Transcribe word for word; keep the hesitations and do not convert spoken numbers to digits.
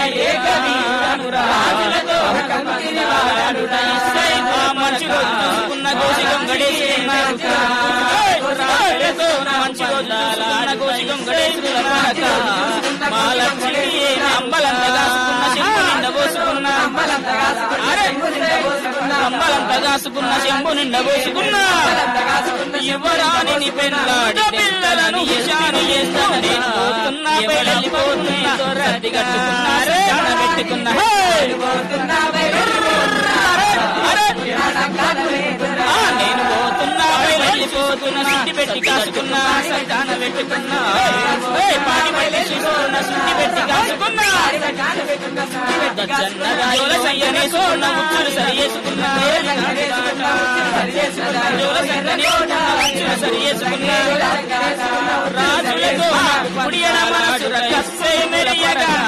మంచి రోజు చూసుకున్న గోసిగం గడేసుకున్నారు మంచి రోజు చూసుకున్న గోసిగం గడేసుకున్నాక మా లక్ష్మి అంబలంత కాసుకున్న శంభు నిండ పోసుకున్న అంబలంత కాసుకున్న శంభు నిండ పోసుకున్న యువరాణిని పెళ్ళాడి పిల్లలను యశాను చేస్తాను నేను పోతున్నా వెళ్ళిపోతున్నా రద్ది కట్టుకున్నారు పెట్టుకున్నా నేను పోతున్నా వెళ్ళిపోతున్నా సుట్టి పెట్టి కాసుకున్నా సంతాన పెట్టుకున్నా పాటి పెట్టి చూసుకున్నా సుట్టి పెట్టి కాసుకున్నా జోల సయ్యనే సోన ముచ్చులు సరి చేసుకున్నా జోల సయ్యనే ముచ్చులు సరి చేసుకున్నా రాజులతో కుడియన మనసు కస్సే మెరియగా